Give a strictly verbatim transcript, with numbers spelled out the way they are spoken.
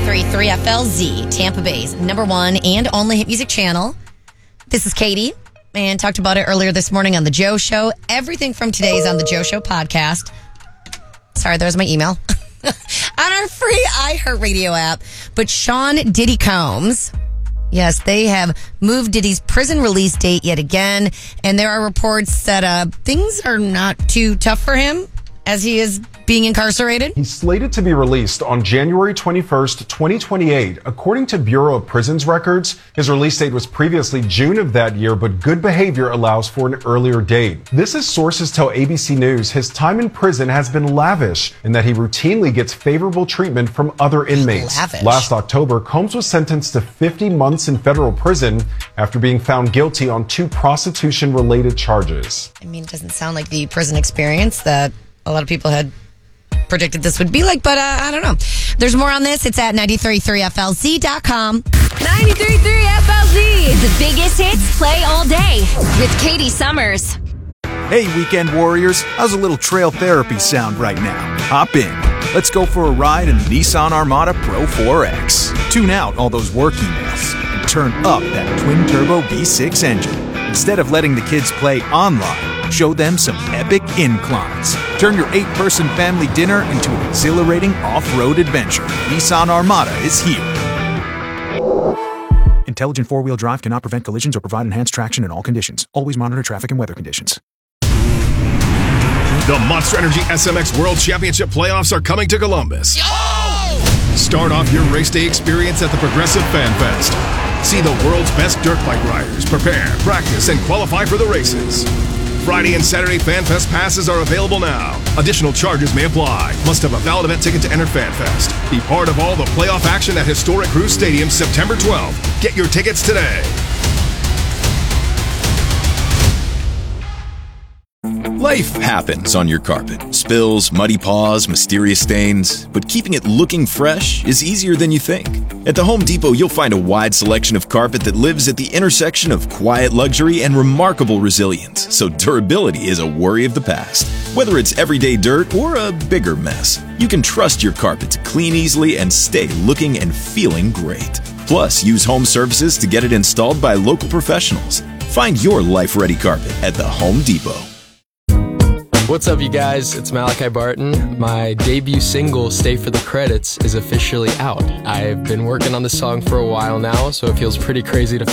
ninety-three point three F L Z, Tampa Bay's number one and only hit music channel. This is Katie, and talked about it earlier this morning on The Joe Show. Everything from today is on The Joe Show podcast. Sorry, there's my email. On our free iHeartRadio app. But Sean Diddy Combs, yes, they have moved Diddy's prison release date yet again. And there are reports that uh, things are not too tough for him as he is being incarcerated. He's slated to be released on January twenty-first, twenty twenty-eight. According to Bureau of Prisons records, his release date was previously June of that year, but good behavior allows for an earlier date. This is sources tell A B C News his time in prison has been lavish and that he routinely gets favorable treatment from other inmates. Lavish. Last October, Combs was sentenced to fifty months in federal prison after being found guilty on two prostitution-related charges. I mean, it doesn't sound like the prison experience that a lot of people had predicted this would be like, but uh, I don't know. There's more on this. It's at ninety-three point three F L Z dot com. ninety-three point three F L Z. The biggest hits play all day with Katie Summers. Hey, weekend warriors. How's a little trail therapy sound right now? Hop in. Let's go for a ride in the Nissan Armada Pro four X. Tune out all those work emails and turn up that twin-turbo V six engine. Instead of letting the kids play online, show them some epic inclines. Turn your eight-person family dinner into an exhilarating off-road adventure. Nissan Armada is here. Intelligent four-wheel drive cannot prevent collisions or provide enhanced traction in all conditions. Always monitor traffic and weather conditions. The Monster Energy S M X World Championship playoffs are coming to Columbus. Yo! Start off your race day experience at the Progressive Fan Fest. See the world's best dirt bike riders prepare, practice, and qualify for the races. Friday and Saturday Fan Fest passes are available now. Additional charges may apply. Must have a valid event ticket to enter Fan Fest. Be part of all the playoff action at historic Cruise Stadium September twelfth. Get your tickets today. Life happens on your carpet. Spills, muddy paws, mysterious stains. But keeping it looking fresh is easier than you think. At the Home Depot, you'll find a wide selection of carpet that lives at the intersection of quiet luxury and remarkable resilience. So durability is a worry of the past. Whether it's everyday dirt or a bigger mess, you can trust your carpet to clean easily and stay looking and feeling great. Plus, use home services to get it installed by local professionals. Find your life-ready carpet at the Home Depot. What's up, you guys? It's Malachi Barton. My debut single, Stay for the Credits, is officially out. I've been working on this song for a while now, so it feels pretty crazy to